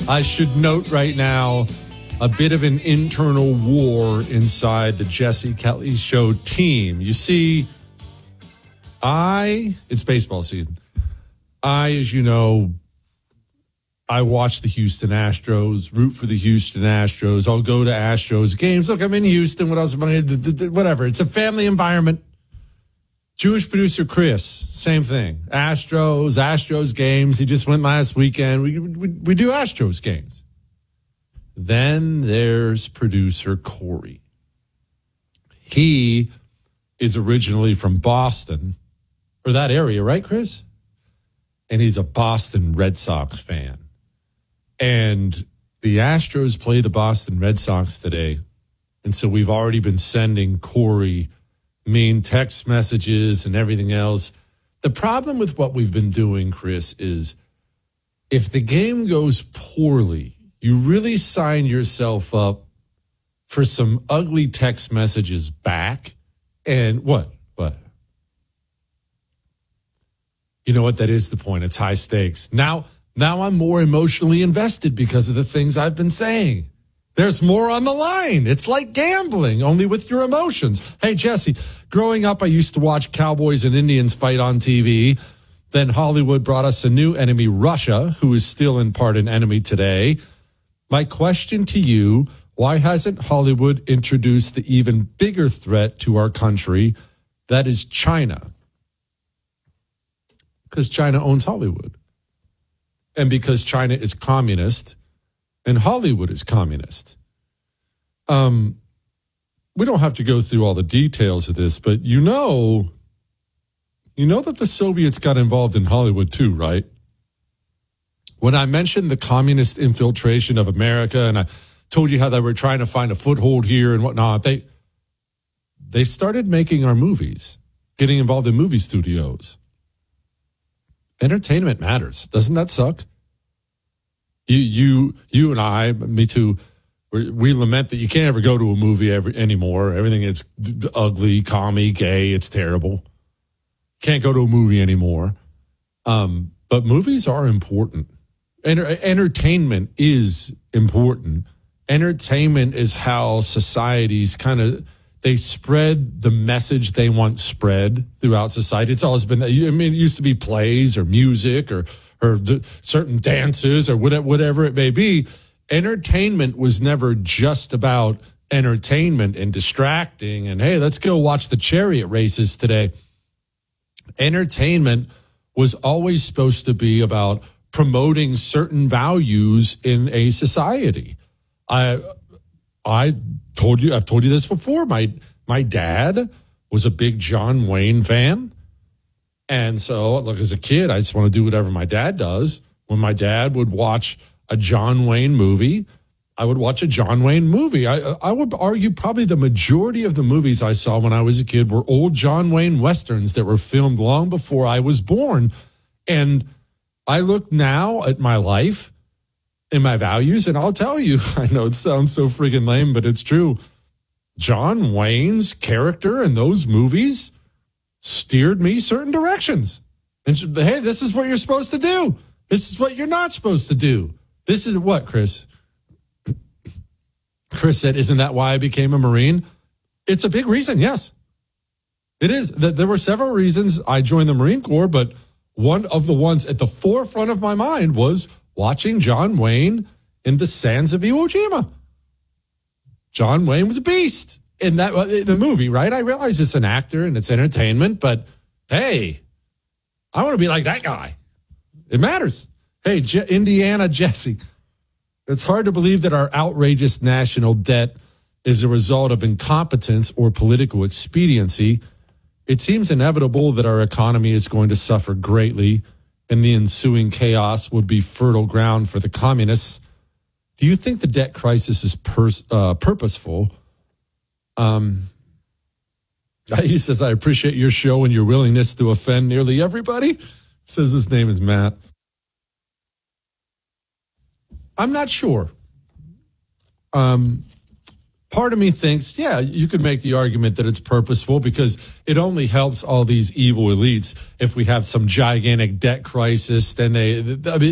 I should note right now a bit of an internal war inside the Jesse Kelly Show team. You see, it's baseball season. As you know, I watch the Houston Astros, root for the Houston Astros. I'll go to Astros games. Look, I'm in Houston. What else am I? Whatever. It's a family environment. Jewish producer Chris, same thing. Astros games. He just went last weekend. We do Astros games. Then there's producer Corey. He is originally from Boston, or that area, right, Chris? And he's a Boston Red Sox fan. And the Astros play the Boston Red Sox today. And so we've already been sending Corey mean text messages and everything else. The problem with what we've been doing, Chris, is if the game goes poorly, you really sign yourself up for some ugly text messages back. And what? You know what? That is the point. It's high stakes. Now I'm more emotionally invested because of the things I've been saying. There's more on the line. It's like gambling, only with your emotions. Hey, Jesse, growing up, I used to watch Cowboys and Indians fight on TV. Then Hollywood brought us a new enemy, Russia, who is still in part an enemy today. My question to you, why hasn't Hollywood introduced the even bigger threat to our country, that is China? Because China owns Hollywood. And because China is communist and Hollywood is communist. We don't have to go through all the details of this, but you know that the Soviets got involved in Hollywood too, right? When I mentioned the communist infiltration of America and I told you how they were trying to find a foothold here and whatnot, they started making our movies, getting involved in movie studios. Entertainment matters. Doesn't that suck? You and I, me too, we lament that you can't ever go to a movie anymore. Everything is ugly, commie, gay. It's terrible. Can't go to a movie anymore. But movies are important. Entertainment is important. Entertainment is how societies they spread the message they want spread throughout society. It's always been, it used to be plays or music or certain dances or whatever it may be. Entertainment was never just about entertainment and distracting and, hey, let's go watch the chariot races today. Entertainment was always supposed to be about promoting certain values in a society. I've told you this before. My dad was a big John Wayne fan. And so, look, as a kid, I just want to do whatever my dad does. When my dad would watch a John Wayne movie, I would watch a John Wayne movie. I would argue probably the majority of the movies I saw when I was a kid were old John Wayne Westerns that were filmed long before I was born. And I look now at my life and my values, and I'll tell you, I know it sounds so friggin' lame, but it's true. John Wayne's character in those movies steered me certain directions. And hey, this is what you're supposed to do. This is what you're not supposed to do. This is what, Chris? Chris said, isn't that why I became a Marine? It's a big reason, yes. It is. There were several reasons I joined the Marine Corps, but one of the ones at the forefront of my mind was watching John Wayne in the Sands of Iwo Jima. John Wayne was a beast in the movie, right? I realize it's an actor and it's entertainment, but hey, I want to be like that guy. It matters. Hey, Indiana Jesse, it's hard to believe that our outrageous national debt is a result of incompetence or political expediency. It seems inevitable that our economy is going to suffer greatly, and the ensuing chaos would be fertile ground for the communists. Do you think the debt crisis is purposeful? He says, I appreciate your show and your willingness to offend nearly everybody. Says his name is Matt. I'm not sure. Part of me thinks, yeah, you could make the argument that it's purposeful because it only helps all these evil elites if we have some gigantic debt crisis. Then